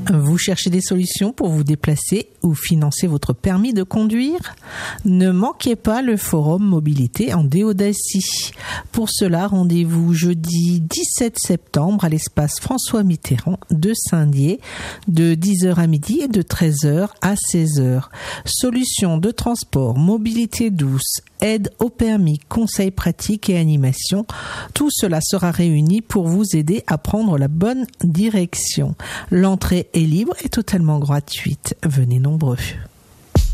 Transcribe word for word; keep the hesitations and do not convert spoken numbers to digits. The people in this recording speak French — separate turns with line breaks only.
Vous cherchez des solutions pour vous déplacer ou financer votre permis de conduire? Ne manquez pas le forum mobilité en Déodacie. Pour cela, rendez-vous jeudi dix-sept septembre à l'espace François Mitterrand de Saint-Dié de dix heures à midi et de treize heures à seize heures. Solutions de transport, mobilité douce, aide au permis, conseils pratiques et animation. Tout cela sera réuni pour vous aider à prendre la bonne direction. L'entrée est libre et totalement gratuite. Venez nombreux.